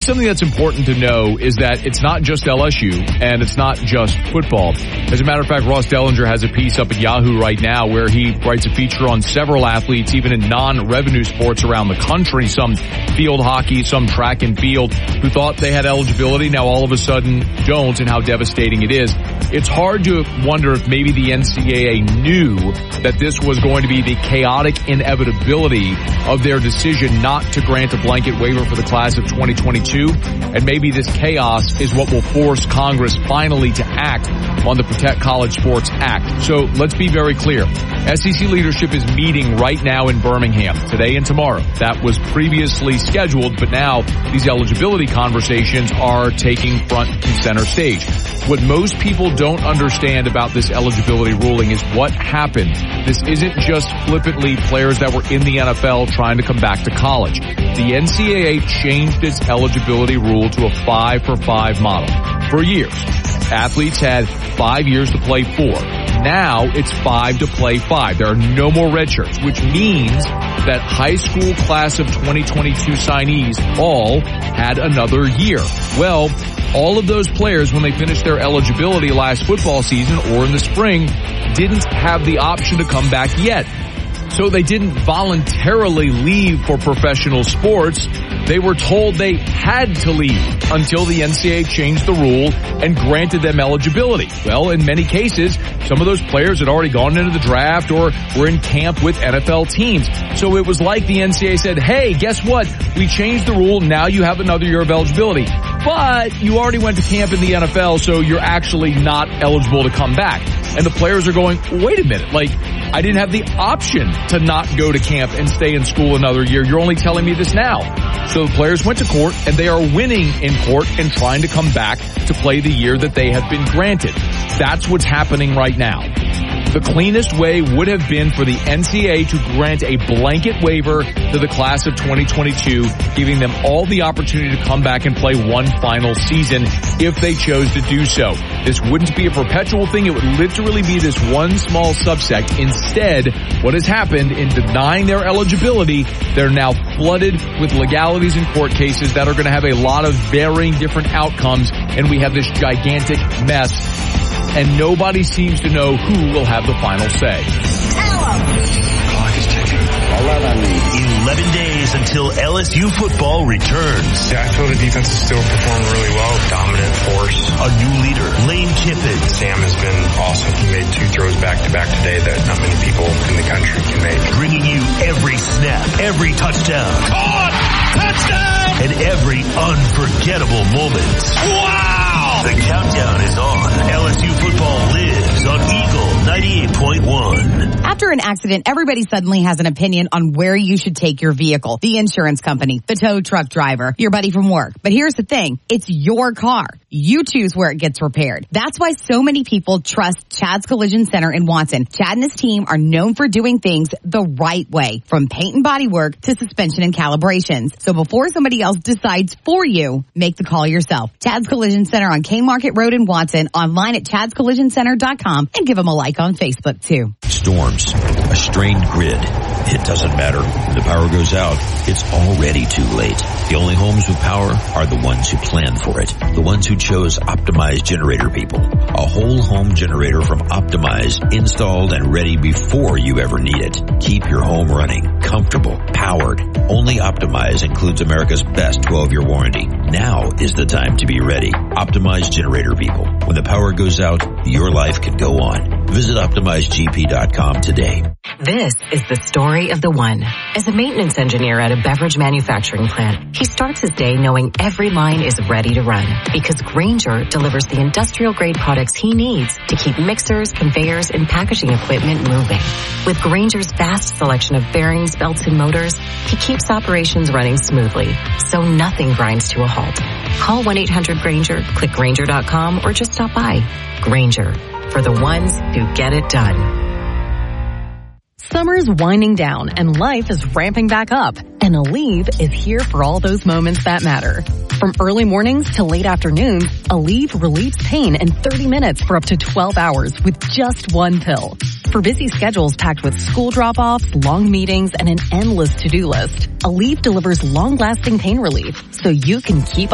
Something that's important to know is that it's not just LSU and it's not just football. As a matter of fact, Ross Dellinger has a piece up at Yahoo right now where he writes a feature on several athletes, even in non-revenue sports around the country, some field hockey, some track and field, who thought they had eligibility, now all of a sudden don't, and how devastating it is. It's hard to wonder if maybe the NCAA knew that this was going to be the chaotic inevitability of their decision not to grant a blanket waiver for the class of 2022. And maybe this chaos is what will force Congress finally to act on the Protect College Sports Act. So let's be very clear. SEC leadership is meeting right now in Birmingham today and tomorrow. That was previously scheduled, but now these eligibility conversations are taking front and center stage. What most people don't understand about this eligibility ruling is what happened. This isn't just flippantly players that were in the NFL trying to come back to college. The NCAA changed its eligibility rule to a 5-for-5 model. For years, athletes had 5 years to play 4. Now it's 5 to play 5. There are no more redshirts, which means that high school class of 2022 signees all had another year. Well, all of those players, when they finished their eligibility last football season or in the spring, didn't have the option to come back yet. So they didn't voluntarily leave for professional sports. They were told they had to leave until the NCAA changed the rule and granted them eligibility. Well, in many cases, some of those players had already gone into the draft or were in camp with NFL teams. So it was like the NCAA said, hey, guess what? We changed the rule. Now you have another year of eligibility. But you already went to camp in the NFL, so you're actually not eligible to come back. And the players are going, wait a minute, I didn't have the option to not go to camp and stay in school another year. You're only telling me this now. So the players went to court, and they are winning in court and trying to come back to play the year that they have been granted. That's what's happening right now. The cleanest way would have been for the NCAA to grant a blanket waiver to the class of 2022, giving them all the opportunity to come back and play one final season if they chose to do so. This wouldn't be a perpetual thing. It would literally be this one small subsect. Instead, what has happened in denying their eligibility, they're now flooded with legalities in court cases that are going to have a lot of varying different outcomes, and we have this gigantic mess. And nobody seems to know who will have the final say. Clock is ticking. 11 days until LSU football returns. Yeah, I feel the defense is still performing really well. Dominant force. A new leader, Lane Kiffin. Sam has been awesome. He made 2 throws back-to-back today that not many people in the country can make. Bringing you every snap, every touchdown. Caught! Touchdown! And every unforgettable moment. Wow! The countdown is on. LSU football lives on Eagle 98.1. After an accident, everybody suddenly has an opinion on where you should take your vehicle. The insurance company, the tow truck driver, your buddy from work. But here's the thing. It's your car. You choose where it gets repaired. That's why so many people trust Chad's Collision Center in Watson. Chad and his team are known for doing things the right way, from paint and body work to suspension and calibrations. So before somebody else decides for you, make the call yourself. Chad's Collision Center on Kmarket Road in Watson, online at chadscollisioncenter.com, and give them a like on Facebook too. Storms, a strained grid. It doesn't matter. When the power goes out, it's already too late. The only homes with power are the ones who plan for it. The ones who chose Optimize Generator People. A whole home generator from Optimize, installed and ready before you ever need it. Keep your home running, comfortable, powered. Only Optimize includes America's best 12-year warranty. Now is the time to be ready. Optimize Generator People. When the power goes out, your life can go on. Visit OptimizeGP.com today. This is the story of the one. As a maintenance engineer at a beverage manufacturing plant, he starts his day knowing every line is ready to run because Grainger delivers the industrial-grade products he needs to keep mixers, conveyors, and packaging equipment moving. With Grainger's vast selection of bearings, belts, and motors, he keeps operations running smoothly, so nothing grinds to a halt. Call 1-800-GRAINGER, click Grainger.com, or just stop by. Grainger, for the ones who get it done. Summer's winding down and life is ramping back up. And Aleve is here for all those moments that matter. From early mornings to late afternoons, Aleve relieves pain in 30 minutes for up to 12 hours with just one pill. For busy schedules packed with school drop-offs, long meetings, and an endless to-do list, Aleve delivers long-lasting pain relief so you can keep